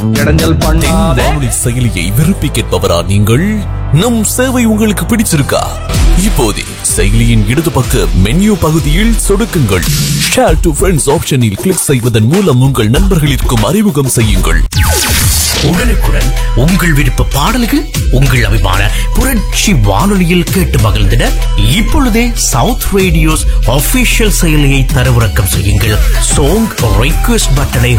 இடைஞ்சல் பண்ணாதே. வானொலி செயலியை விரும்பி கேட்பவரா நீங்கள்? நம் சேவை உங்களுக்கு பிடிச்சிருக்கா? இப்போதே செயலியின் இடது பக்க மெனு பகுதியில் சொடுக்குங்கள். ஷேர் டு ஃப்ரெண்ட்ஸ் ஆப்ஷனில் கிளிக் செய்வதன் மூலம் உங்கள் நண்பர்களிற்கும் அறிமுகம் செய்யுங்கள். உடனுக்குடன் உங்கள் விருப்ப பாடல்கள் உங்கள் அபிமான புரட்சி வானொலியில் கேட்டு மகிழ்ந்திட இப்பொழுதே சவுத் ரேடியோஸ் ஆபீஷியல் செயலியை தரவிறக்கம் செய்யுங்கள். சாங் ரிக்வெஸ்ட் பட்டனை